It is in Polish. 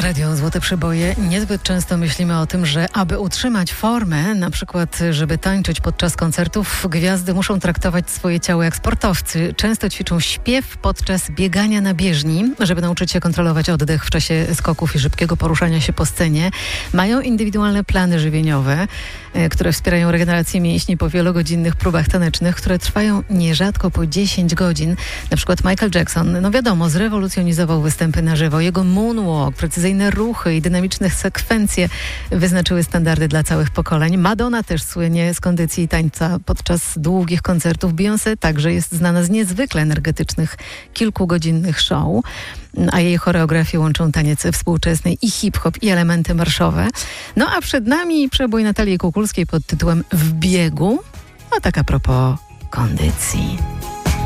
Radio Złote Przeboje. Niezbyt często myślimy o tym, że aby utrzymać formę, na przykład żeby tańczyć podczas koncertów, gwiazdy muszą traktować swoje ciało jak sportowcy. Często ćwiczą śpiew podczas biegania na bieżni, żeby nauczyć się kontrolować oddech w czasie skoków i szybkiego poruszania się po scenie. Mają indywidualne plany żywieniowe, które wspierają regenerację mięśni po wielogodzinnych próbach tanecznych, które trwają nierzadko po 10 godzin. Na przykład Michael Jackson, no wiadomo, zrewolucjonizował występy na żywo. Jego moonwalk, precyzyjne ruchy i dynamiczne sekwencje wyznaczyły standardy dla całych pokoleń. Madonna też słynie z kondycji tańca podczas długich koncertów. Beyoncé także jest znana z niezwykle energetycznych, kilkugodzinnych show, a jej choreografię łączą taniec współczesny i hip-hop i elementy marszowe. No a przed nami przebój Natalii Kukulskiej pod tytułem W biegu. No tak a propos kondycji.